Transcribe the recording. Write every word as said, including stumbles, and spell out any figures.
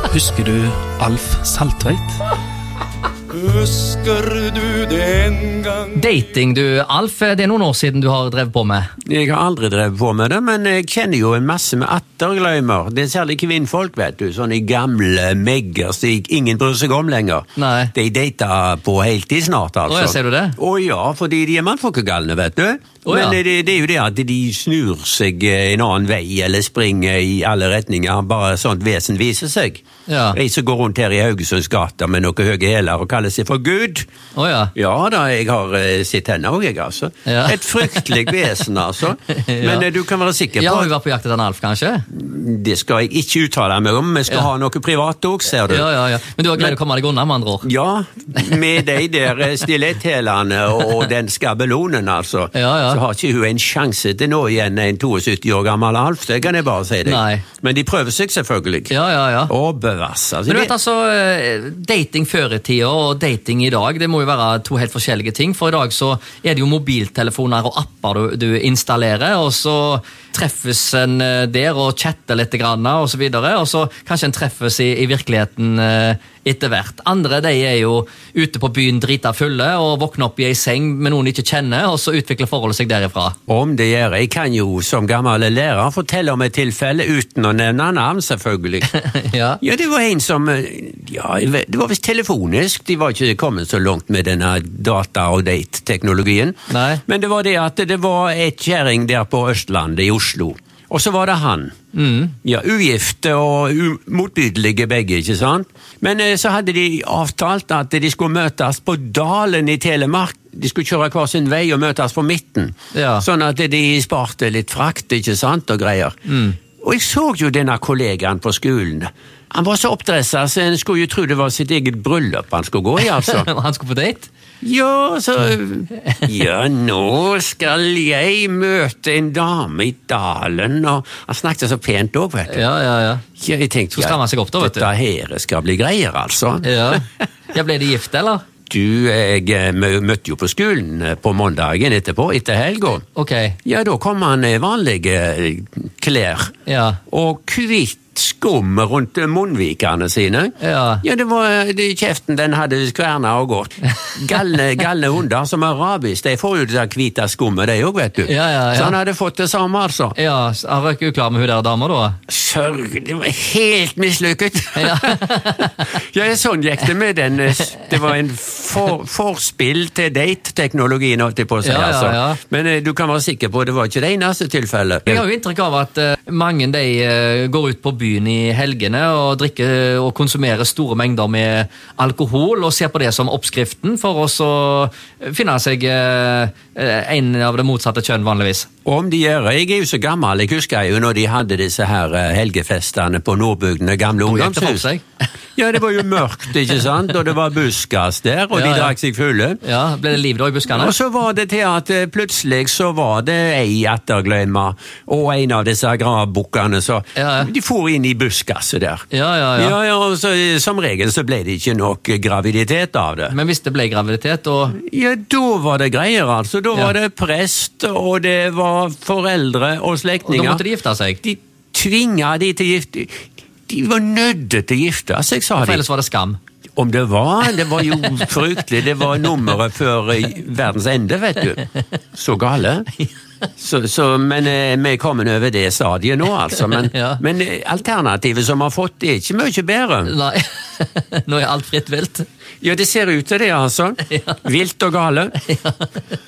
Husker du Alf Saltveit? Husker du den gang? Dating, du, Alf, det er noen år siden du har drevet på med. Jeg har aldri drevet på med det, men jeg kjenner jo en masse med attergløymer. Det er særlig kvinnfolk, vet du, sånne gamle megger som ingen bryr seg om lenger. Nei. De dater på heltid snart, altså. Åja, ser du det? Å ja, fordi de er mannfolkegalne, vet du. Å, ja. Men det, det er jo det at de snur seg en annen vei, eller springer i alle retninger, bare sånt vesen viser seg. Ja. De som går rundt her i Haugesunds gata med noen høye hæler og kaller seg for Gud. Å ja. Ja da, jeg har uh, sett henne også, jeg, altså. Ja. Et fryktelig vesen, altså. Ja. Men uh, du kan være sikker på... Ja, har du vært på jakt etter en Alf, kanskje? Det skal jeg ikke uttale meg om. Vi skal Ja. ha noe privat også, ser du. Ja, ja, ja. Men du har greid å komme deg unna, med andre ord. Ja, med de der stiletthælene og den skabelonen, altså. Ja, ja. Så har ikke hun en sjanse til nå igjen en syttito år gammel Alf, det kan jeg bare si deg. Nei. Men de prøver seg selvfølgelig. Ja, ja, ja. Å, bevass. Altså, Men du det- vet altså, eh, dating før i tida og dating i dag, det må jo være to helt forskjellige ting. For i dag så er det jo mobiltelefoner og apper du, du installerer, og så treffes en eh, der og chatter litt grann, og så videre, og så kanskje en treffes i, i virkeligheten eh, etter hvert. Andre, de er jo ute på byen drita fulle og våkner opp i ei seng med noen de ikke kjenner, og så utvikler forholdet seg derifra. Om det gjør. Jeg kan jo som gammel lærer fortelle om et tilfelle uten å nevne navn, selvfølgelig. Ja. Ja, det var en som, ja, det var vist telefonisk, de var ikke kommet så langt med denne data- og date-teknologien. Nei. Men det var det at det var et kjæring der på Østlandet i Oslo, og så var det han. Mm. Ja, ugifte og motbydelige begge, ikke sant? Men eh, så hadde de avtalt at de skulle møtes på Dalen i Telemark. De skulle kjøre hver sin vei og møtes på midten. Ja. Sånn at de sparte litt frakt, ikke sant, og greier. Mm. Og jeg så jo denne kollegaen på skolen. Han var så oppdresset, så en skulle jo tro det var sitt eget bryllup han skulle gå i, altså. Han skulle på date? Ja, så... Ja, nå skal jeg møte en dame i dalen, og han snakket så pent også, vet du. Ja, ja, ja. Ja, jeg tenkte, Så strammer han seg opp da, vet du. dette her skal bli greier, altså. Ja. Ja, ble de gift, eller? Du, jeg eh, mø- møtte jo på skolen eh, på mandagen etterpå, etter helgen. Ok, Ja, da kom han i vanlige eh, klær, ja. og kvitt skum rundt munnvikene sine. Ja. Ja, det var det, kjeften den hadde skverna og gått. Galne, galne hunder som er rabies, de får jo det der hvite skummet, de også, vet du. Ja, ja, ja. Så han hadde fått det samme, altså. Ja, han røk jo klar med hun der dama da. Sørg, det var helt mislykket. Ja. Ja, sånn gikk det med den. eh, Det var en for, forspill til date-teknologien, holdt jeg på å si, Ja, ja, altså. ja. Men eh, du kan være sikker på, det var ikke det eneste tilfellet. Jeg har jo inntrykk av at eh, mange de eh, går ut på byen i helgene og drikker og konsumerer store mengder med alkohol og ser på det som oppskriften for oss å finne seg eh, en av det motsatte kjønn vanligvis. Om de gjør, jeg er jo så gammel, jeg husker jo når de hadde disse her eh, helgefestene på Nordbygdene, gamle Hvor gikk det for ungdomshus. seg? Ja, det var jo mørkt, ikke sant? Og det var buskas der, og Ja, de ja. drakk seg fulle. Ja, ble det liv da i buskene? Og så var det til at eh, plutselig så var det ei ettergløyma, og en av disse gravbukkene, så Ja, ja. de for inn i buskaset der. Ja, ja, ja. Ja, ja, og så, eh, som regel så ble det ikke nok eh, graviditet av det. Men hvis det ble graviditet og... Ja, da var det greier, altså. Da Ja. var det prest, og det var foreldre og Og da slektninger. måtte de gifte seg. De tvinga de til gift. De var nødde til å gifte seg, sa For de. ellers var det skam. Om det var, det var jo fryktelig. Det var nummeret før eh, verdens ende, vet du. Så gale. Så, så, men eh, vi er kommet over det stadiet nå, altså. Men, Ja. men eh, alternativet som har fått, det er ikke mye bedre. Nei, nå er alt fritt vilt. Ja, det ser ut til det, altså. Vilt og gale.